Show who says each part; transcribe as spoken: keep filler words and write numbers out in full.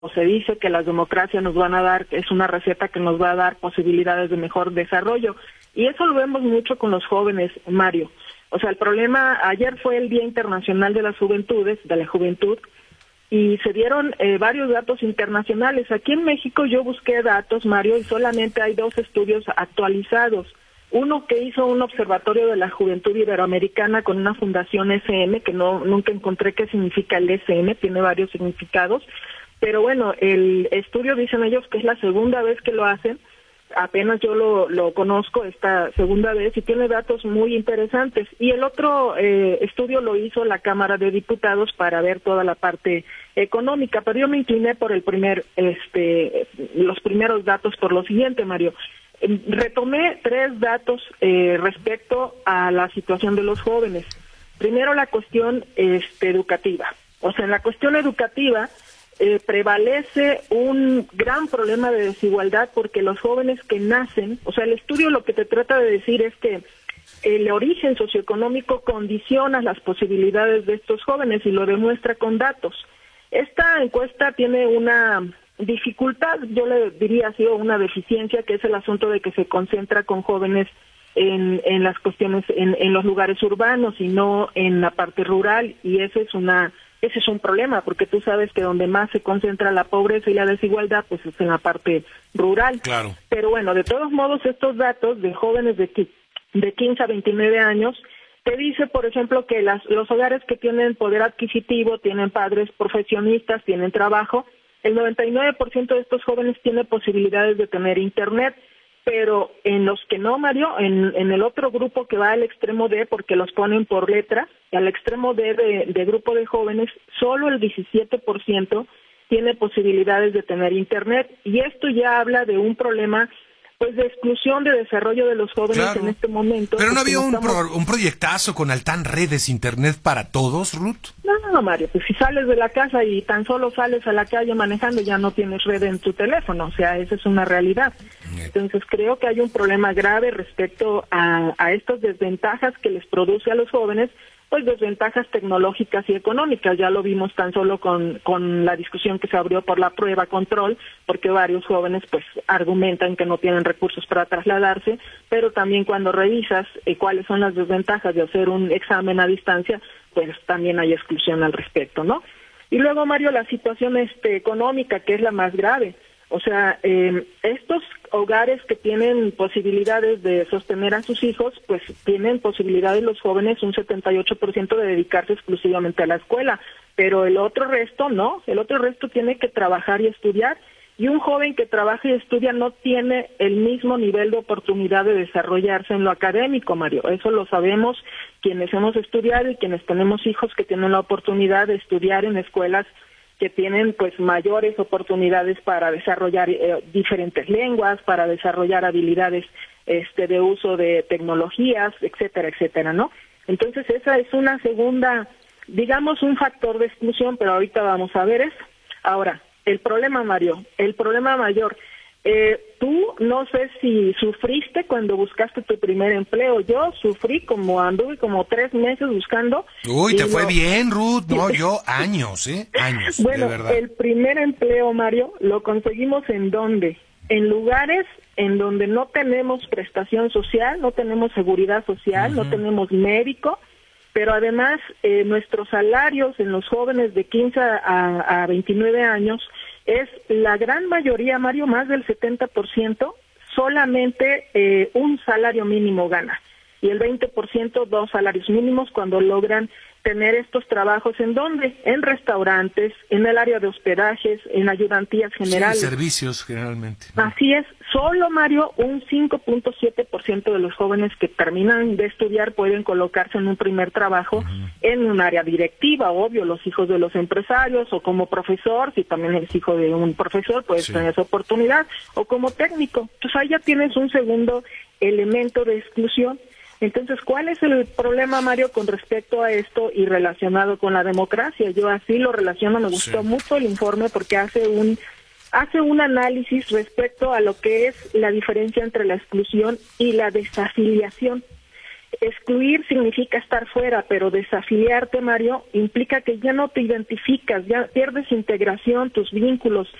Speaker 1: se dice que las democracias nos van a dar, es una receta que nos va a dar posibilidades de mejor desarrollo. Y eso lo vemos mucho con los jóvenes, Mario. O sea, el problema, ayer fue el Día Internacional de las Juventudes, de la Juventud, y se dieron eh, varios datos internacionales. Aquí en México yo busqué datos, Mario, y solamente hay dos estudios actualizados. Uno que hizo un observatorio de la juventud iberoamericana con una fundación S M, que no nunca encontré qué significa el S M, tiene varios significados, pero bueno, el estudio, dicen ellos, que es la segunda vez que lo hacen, apenas yo lo, lo conozco esta segunda vez, y tiene datos muy interesantes. Y el otro eh, estudio lo hizo la Cámara de Diputados para ver toda la parte económica, pero yo me incliné por el primer, este, los primeros datos por lo siguiente, Mario. Retomé tres datos eh, respecto a la situación de los jóvenes. Primero, la cuestión este, educativa. O sea, en la cuestión educativa eh, prevalece un gran problema de desigualdad porque los jóvenes que nacen, o sea, el estudio lo que te trata de decir es que el origen socioeconómico condiciona las posibilidades de estos jóvenes y lo demuestra con datos. Esta encuesta tiene una dificultad, yo le diría ha sido una deficiencia, que es el asunto de que se concentra con jóvenes en, en las cuestiones, en, en los lugares urbanos y no en la parte rural, y ese es una ese es un problema, porque tú sabes que donde más se concentra la pobreza y la desigualdad, pues es en la parte rural.
Speaker 2: Claro.
Speaker 1: Pero bueno, de todos modos, estos datos de jóvenes de, de quince a veintinueve años, te dice, por ejemplo, que las, los hogares que tienen poder adquisitivo, tienen padres profesionistas, tienen trabajo, el noventa y nueve por ciento de estos jóvenes tiene posibilidades de tener internet, pero en los que no, Mario, en, en el otro grupo que va al extremo D, porque los ponen por letra, al extremo D de, de grupo de jóvenes, solo el diecisiete por ciento tiene posibilidades de tener internet, y esto ya habla de un problema pues de exclusión de desarrollo de los jóvenes, claro, en este momento.
Speaker 2: Pero no había
Speaker 1: no
Speaker 2: un,
Speaker 1: estamos...
Speaker 2: pro, un proyectazo con Altán Redes Internet para todos, Ruth.
Speaker 1: No, no, Mario, pues si sales de la casa y tan solo sales a la calle manejando, ya no tienes red en tu teléfono, o sea, esa es una realidad. Entonces creo que hay un problema grave respecto a, a estas desventajas que les produce a los jóvenes, pues desventajas tecnológicas y económicas. Ya lo vimos tan solo con, con la discusión que se abrió por la prueba control, porque varios jóvenes pues argumentan que no tienen recursos para trasladarse, pero también cuando revisas eh, cuáles son las desventajas de hacer un examen a distancia, pues también hay exclusión al respecto, ¿no? Y luego, Mario, la situación este, económica, que es la más grave. O sea, eh, estos hogares que tienen posibilidades de sostener a sus hijos, pues tienen posibilidades los jóvenes, un setenta y ocho por ciento de dedicarse exclusivamente a la escuela, pero el otro resto no, el otro resto tiene que trabajar y estudiar, y un joven que trabaja y estudia no tiene el mismo nivel de oportunidad de desarrollarse en lo académico, Mario. Eso lo sabemos quienes hemos estudiado y quienes tenemos hijos que tienen la oportunidad de estudiar en escuelas que tienen pues mayores oportunidades para desarrollar eh, diferentes lenguas, para desarrollar habilidades este de uso de tecnologías, etcétera, etcétera, ¿no? Entonces esa es una segunda, digamos, un factor de exclusión, pero ahorita vamos a ver eso. Ahora, el problema, Mario, el problema mayor, eh, tú no sé si sufriste cuando buscaste tu primer empleo. Yo sufrí, como anduve como tres meses buscando.
Speaker 2: Uy, te fue
Speaker 1: no...
Speaker 2: bien, Ruth. No, yo años, ¿eh? Años,
Speaker 1: bueno,
Speaker 2: de verdad.
Speaker 1: El primer empleo, Mario, lo conseguimos ¿en dónde? En lugares en donde no tenemos prestación social, no tenemos seguridad social, uh-huh. no tenemos médico, pero además eh, nuestros salarios en los jóvenes de quince a, a veintinueve años es la gran mayoría, Mario, más del setenta por ciento, solamente eh, un salario mínimo gana, y el veinte por ciento dos salarios mínimos cuando logran tener estos trabajos. ¿En dónde? En restaurantes, en el área de hospedajes, en ayudantías generales.
Speaker 2: Sí, servicios generalmente, ¿no?
Speaker 1: Así es. Solo, Mario, un cinco punto siete por ciento de los jóvenes que terminan de estudiar pueden colocarse en un primer trabajo uh-huh. en un área directiva, obvio, los hijos de los empresarios, o como profesor, si también eres hijo de un profesor, puedes sí. tener esa oportunidad, o como técnico. Entonces ahí ya tienes un segundo elemento de exclusión. Entonces, ¿cuál es el problema, Mario, con respecto a esto y relacionado con la democracia? Yo así lo relaciono, me gustó sí. mucho el informe porque hace un hace un análisis respecto a lo que es la diferencia entre la exclusión y la desafiliación. excluir significa estar fuera, pero desafiliarte, Mario, implica que ya no te identificas, ya pierdes integración, tus vínculos,